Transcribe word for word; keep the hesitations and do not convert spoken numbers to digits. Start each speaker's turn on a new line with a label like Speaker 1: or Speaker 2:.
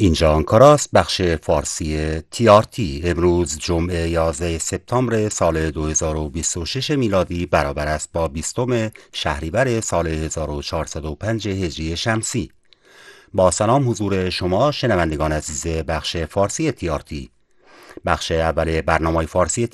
Speaker 1: اینجا آنکاراست، بخش فارسی تی آر تی. امروز جمعه یازده سپتامبر سال دو هزار و بیست و شش میلادی برابر است با بیستم شهریور سال هزار و چهارصد و پنج هجری شمسی. با سلام حضور شما شنوندگان عزیز بخش فارسی تی آر تی. بخش اول برنامه فارسی